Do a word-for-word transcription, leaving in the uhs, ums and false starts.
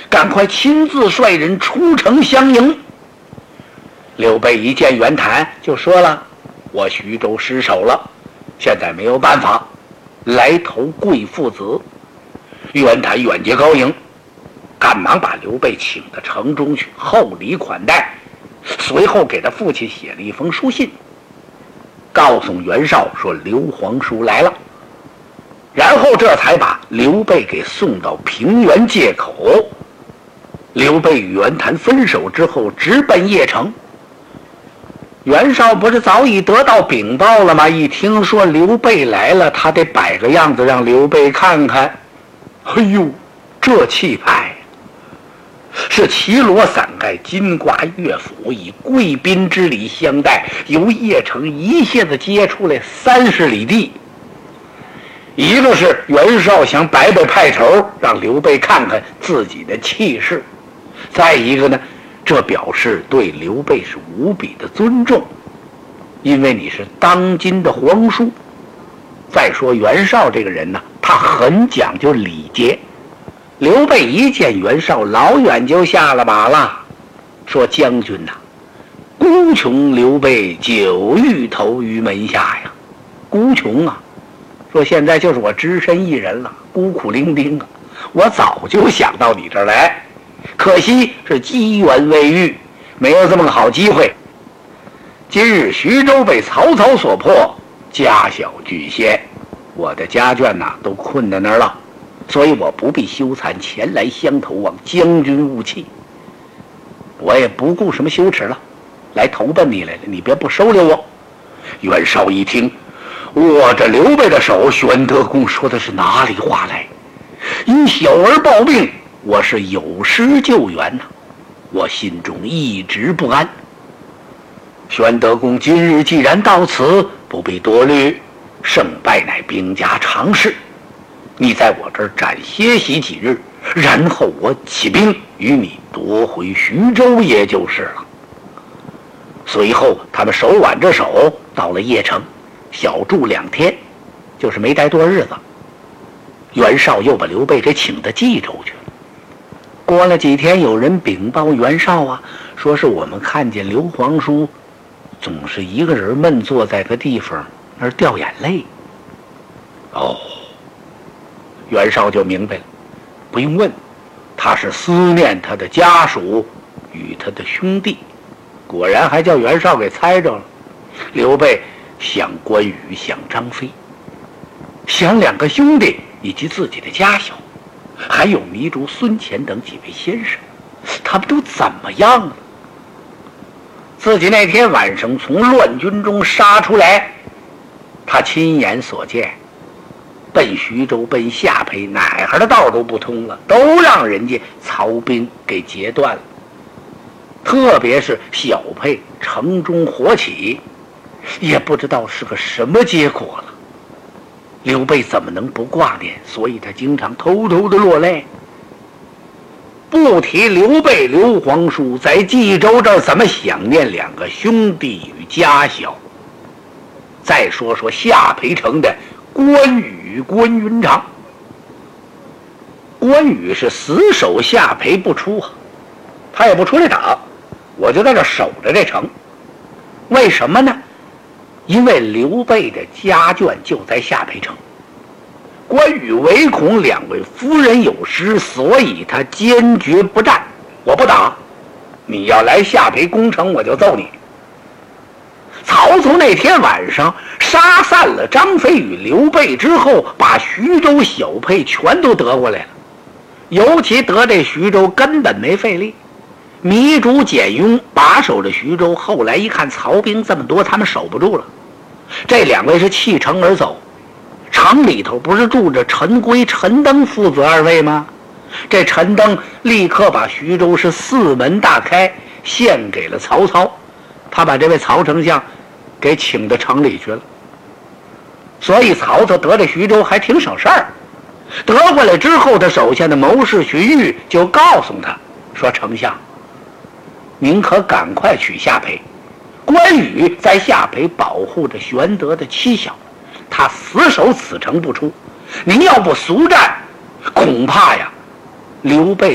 赶快亲自率人出城相迎。刘备一见袁谭就说了：我徐州失守了，现在没有办法，来投贵父子。袁谭远接高迎，赶忙把刘备请到城中去厚礼款待，随后给他父亲写了一封书信，告诉袁绍说刘皇叔来了，然后这才把刘备给送到平原界口。刘备与袁谭分手之后，直奔邺城。袁绍不是早已得到禀报了吗？一听说刘备来了，他得摆个样子让刘备看看。哎呦，这气派！是旗罗伞盖，金瓜乐府，以贵宾之礼相待，由邺城一下子接出来三十里地。一个是袁绍想摆摆派头，让刘备看看自己的气势；再一个呢，这表示对刘备是无比的尊重，因为你是当今的皇叔。再说袁绍这个人呢，他很讲究礼节。刘备一见袁绍，老远就下了马了，说：将军呐、啊，孤穷刘备久欲投于门下呀。孤穷啊，说现在就是我只身一人了，孤苦伶仃啊，我早就想到你这儿来，可惜是机缘未遇，没有这么个好机会。今日徐州被曹操所破，家小俱陷，我的家眷呐、啊、都困在那儿了，所以我不必羞惭前来相投，望将军勿气。我也不顾什么羞耻了，来投奔你来了，你别不收留我。袁绍一听，握着刘备的手，玄德公说的是哪里话来？因小儿抱病，我是有失救援呐、啊，我心中一直不安。玄德公今日既然到此，不必多虑，胜败乃兵家常事。你在我这儿暂歇息几日，然后我起兵与你夺回徐州，也就是了。随后他们手挽着手到了邺城，小住两天，就是没待多日子。袁绍又把刘备给请到冀州去了。过了几天，有人禀报袁绍啊，说是我们看见刘皇叔总是一个人闷坐在个地方而掉眼泪。哦，袁绍就明白了，不用问，他是思念他的家属与他的兄弟。果然还叫袁绍给猜着了。刘备想关羽，想张飞，想两个兄弟以及自己的家小，还有糜竺、孙乾等几位先生，他们都怎么样了？自己那天晚上从乱军中杀出来，他亲眼所见，奔徐州奔下邳哪儿的道都不通了，都让人家曹兵给截断了。特别是小沛城中火起，也不知道是个什么结果了。刘备怎么能不挂念？所以他经常偷偷的落泪。不提刘备刘皇叔在冀州这儿怎么想念两个兄弟与家小。再说说下邳城的关羽关云长。关羽是死守下邳不出啊，他也不出来打，我就在这守着这城。为什么呢？因为刘备的家眷就在下邳城，关羽唯恐两位夫人有失，所以他坚决不战。我不打，你要来下邳攻城，我就揍你。曹操那天晚上杀散了张飞与刘备之后，把徐州、小沛全都得过来了。尤其得这徐州根本没费力，糜竺、简雍把守着徐州，后来一看曹兵这么多，他们守不住了，这两位是弃城而走。城里头不是住着陈规、陈登父子二位吗？这陈登立刻把徐州是四门大开，献给了曹操。他把这位曹丞相给请到城里去了，所以曹操得这徐州还挺省事儿。得过来之后，他手下的谋士荀彧就告诉他说：丞相，您可赶快取下邳，关羽在下邳保护着玄德的妻小，他死守此城不出，您要不速战，恐怕呀刘备